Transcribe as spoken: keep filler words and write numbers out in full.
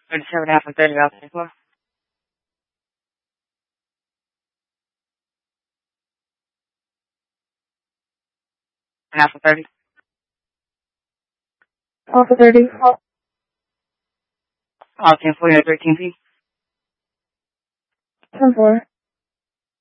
thirty-seven, half of thirty, I'll take one. Half of thirty. Half of thirty. All ten forty or thirteen P. ten four.